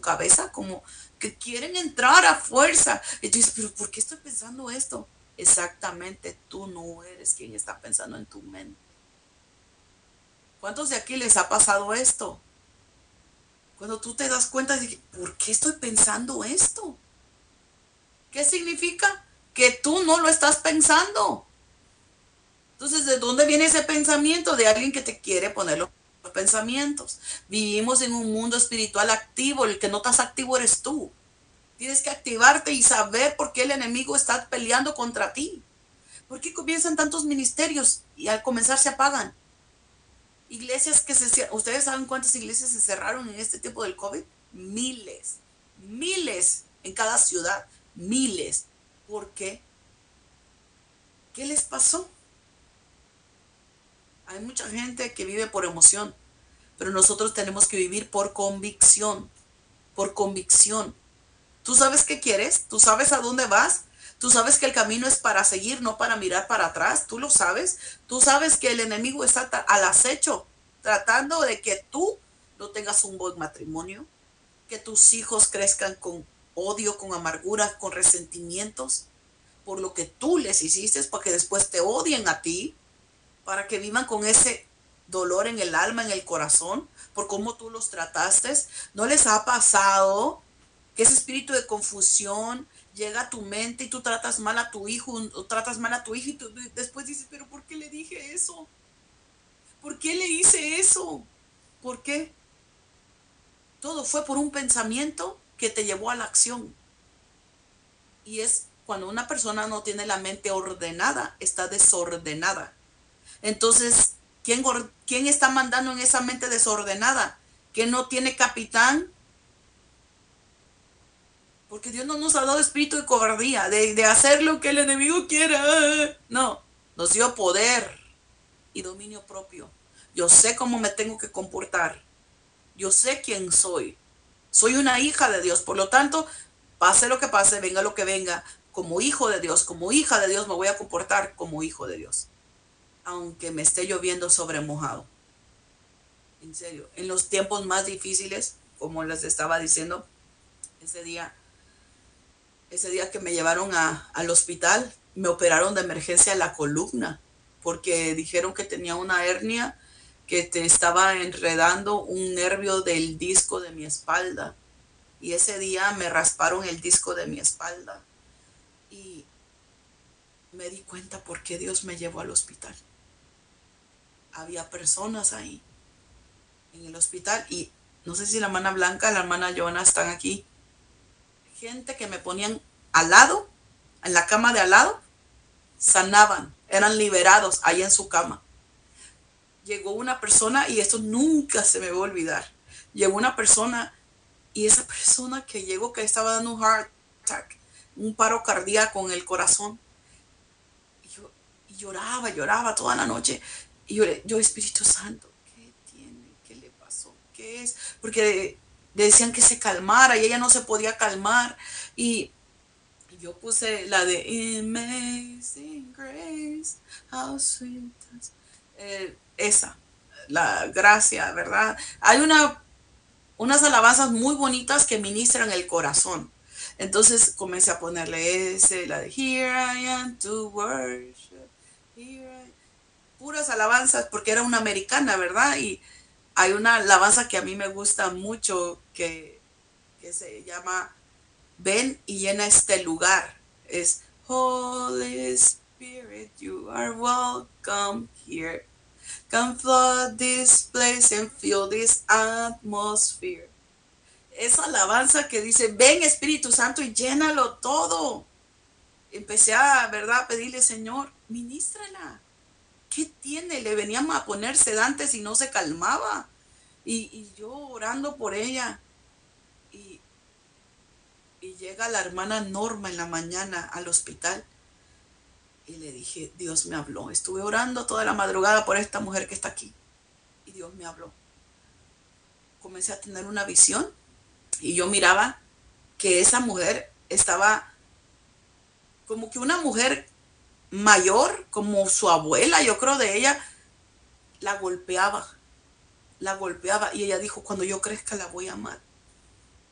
cabeza, como que quieren entrar a fuerza. Y tú dices, pero ¿por qué estoy pensando esto? Exactamente, tú no eres quien está pensando en tu mente. ¿Cuántos de aquí les ha pasado esto? Cuando tú te das cuenta de que, ¿por qué estoy pensando esto? ¿Qué significa? Que tú no lo estás pensando. Entonces, ¿de dónde viene ese pensamiento? De alguien que te quiere poner los pensamientos. Vivimos en un mundo espiritual activo. El que no estás activo eres tú. Tienes que activarte y saber por qué el enemigo está peleando contra ti. ¿Por qué comienzan tantos ministerios y al comenzar se apagan? Iglesias que se cierran. ¿Ustedes saben cuántas iglesias se cerraron en este tiempo del COVID? Miles. Miles en cada ciudad. Miles. ¿Por qué? ¿Qué les pasó? Hay mucha gente que vive por emoción, pero nosotros tenemos que vivir por convicción. Por convicción. ¿Tú sabes qué quieres? ¿Tú sabes a dónde vas? ¿Tú sabes que el camino es para seguir, no para mirar para atrás? ¿Tú lo sabes? ¿Tú sabes que el enemigo está al acecho, tratando de que tú no tengas un buen matrimonio? Que tus hijos crezcan con odio, con amargura, con resentimientos por lo que tú les hiciste, para que después te odien a ti, para que vivan con ese dolor en el alma, en el corazón, por cómo tú los trataste. ¿No les ha pasado que ese espíritu de confusión llega a tu mente y tú tratas mal a tu hijo o tratas mal a tu hija y tú después dices, pero ¿por qué le dije eso? ¿Por qué le hice eso? ¿Por qué? Todo fue por un pensamiento que te llevó a la acción. Y es cuando una persona no tiene la mente ordenada, está desordenada. Entonces, ¿quién está mandando en esa mente desordenada? ¿Que no tiene capitán? Porque Dios no nos ha dado espíritu de cobardía, de hacer lo que el enemigo quiera. No, nos dio poder y dominio propio. Yo sé cómo me tengo que comportar. Yo sé quién soy. Soy una hija de Dios. Por lo tanto, pase lo que pase, venga lo que venga, como hijo de Dios, como hija de Dios, me voy a comportar como hijo de Dios. Aunque me esté lloviendo sobre mojado. En serio, en los tiempos más difíciles, como les estaba diciendo, ese día que me llevaron al hospital, me operaron de emergencia la columna, porque dijeron que tenía una hernia que te estaba enredando un nervio del disco de mi espalda. Y ese día me rasparon el disco de mi espalda. Y me di cuenta por qué Dios me llevó al hospital. Había personas ahí en el hospital y no sé si la hermana Blanca, la hermana Joana están aquí. Gente que me ponían al lado, en la cama de al lado, sanaban, eran liberados ahí en su cama. Llegó una persona, y esto nunca se me va a olvidar, llegó una persona, y esa persona que llegó, que estaba dando un heart attack, un paro cardíaco en el corazón, y lloraba toda la noche, y yo, Espíritu Santo, ¿qué tiene? ¿Qué le pasó? ¿Qué es? Porque le decían que se calmara, y ella no se podía calmar, y yo puse la de Amazing Grace, how sweet esa, la gracia, ¿verdad? Hay unas alabanzas muy bonitas que ministran el corazón. Entonces comencé a ponerle la de Here I am to worship, puras alabanzas, porque era una americana, ¿verdad? Y hay una alabanza que a mí me gusta mucho que se llama Ven y llena este lugar. Es Holy Spirit, you are welcome here. Come flood this place and fill this atmosphere. Esa alabanza que dice, ven Espíritu Santo y llénalo todo. Empecé a, ¿verdad?, pedirle, Señor, ministrala. ¿Qué tiene? Le venían a poner sedantes y no se calmaba. Y yo orando por ella. Y llega la hermana Norma en la mañana al hospital. Y le dije, Dios me habló. Estuve orando toda la madrugada por esta mujer que está aquí. Y Dios me habló. Comencé a tener una visión. Y yo miraba que esa mujer estaba como que una mujer mayor, como su abuela, yo creo, de ella, la golpeaba. Y ella dijo, cuando yo crezca la voy a amar.